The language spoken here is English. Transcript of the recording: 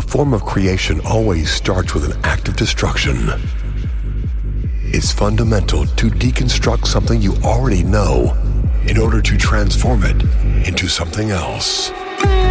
A form of creation always starts with an act of destruction. It's fundamental to deconstruct something you already know in order to transform it into something else.